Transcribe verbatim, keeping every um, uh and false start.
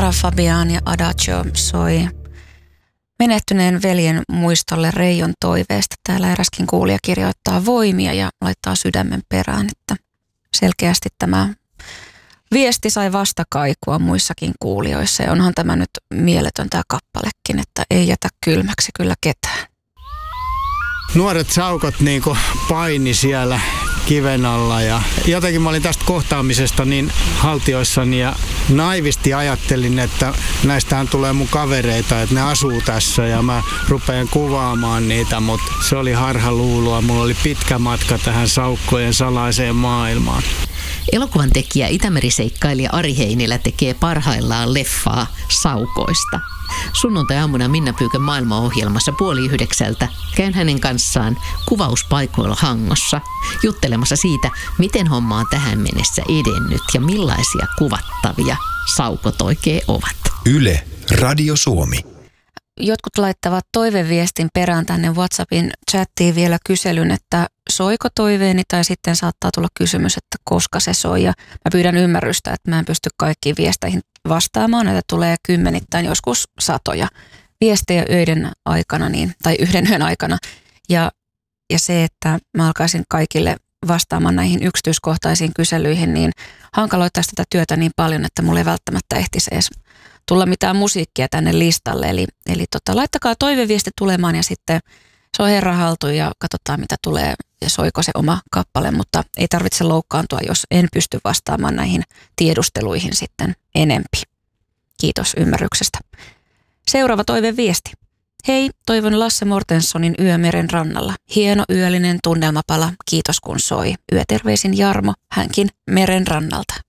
Lara Fabian ja Adagio soi menehtyneen veljen muistolle Reijon toiveesta. Täällä eräskin kuulija kirjoittaa voimia ja laittaa sydämen perään, että selkeästi tämä viesti sai vastakaikua muissakin kuulijoissa. Ja onhan tämä nyt mieletön tämä kappalekin, että ei jätä kylmäksi kyllä ketään. Nuoret saukot niin kuin paini siellä kiven alla ja jotenkin mä olin tästä kohtaamisesta niin haltioissani ja naivisti ajattelin, että näistähän tulee mun kavereita, että ne asuu tässä ja mä rupean kuvaamaan niitä, mutta se oli harhaluuloa. Mulla oli pitkä matka tähän saukkojen salaiseen maailmaan. Elokuvan tekijä Itämeri-seikkailija Ari Heinilä tekee parhaillaan leffaa saukoista. Sunnuntai-aamuna Minna Pyykön maailmaohjelmassa puoli yhdeksältä käyn hänen kanssaan kuvauspaikoilla Hangossa juttelemassa siitä, miten homma on tähän mennessä edennyt ja millaisia kuvattavia saukot oikein ovat. Yle, Radio Suomi. Jotkut laittavat toiveviestin perään tänne WhatsAppin chattiin vielä kyselyn, että soiko toiveeni, tai sitten saattaa tulla kysymys, että koska se soi. Ja mä pyydän ymmärrystä, että mä en pysty kaikkiin viesteihin vastaamaan, näitä tulee kymmenittäin, joskus satoja viestejä öiden aikana, niin, tai yhden yön aikana. Ja, ja se, että mä alkaisin kaikille vastaamaan näihin yksityiskohtaisiin kyselyihin, niin hankaloittaisi tätä työtä niin paljon, että mulla ei välttämättä ehtisi edes tulla mitään musiikkia tänne listalle. Eli, eli tota, laittakaa toiveviesti tulemaan ja sitten se on herran haltuun ja katsotaan mitä tulee ja soiko se oma kappale, mutta ei tarvitse loukkaantua, jos en pysty vastaamaan näihin tiedusteluihin sitten enempi. Kiitos ymmärryksestä. Seuraava toiveviesti. Hei, toivon Lasse Mortenssonin Yö meren rannalla. Hieno yöllinen tunnelmapala, kiitos kun soi. Yöterveisin Jarmo, hänkin meren rannalta.